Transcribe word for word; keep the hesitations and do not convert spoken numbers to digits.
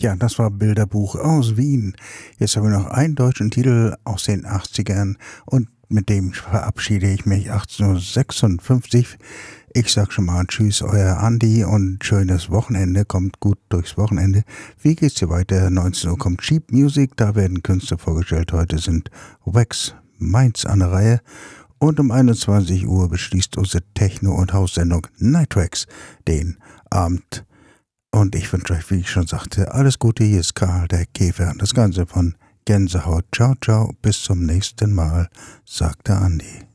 Ja, das war Bilderbuch aus Wien. Jetzt haben wir noch einen deutschen Titel aus den achtzigern und mit dem verabschiede ich mich achtzehnhundertsechsundfünfzig. Ich sag schon mal Tschüss, euer Andi und schönes Wochenende. Kommt gut durchs Wochenende. Wie geht's hier weiter? neunzehn Uhr kommt Cheap Music. Da werden Künstler vorgestellt. Heute sind Wax, Mainz an der Reihe. Und um einundzwanzig Uhr beschließt unsere Techno- und Haussendung Nightwax den Abend. Und ich wünsche euch, wie ich schon sagte, alles Gute. Hier ist Karl, der Käfer. Das Ganze von Gänsehaut. Ciao, ciao. Bis zum nächsten Mal, sagt der Andi.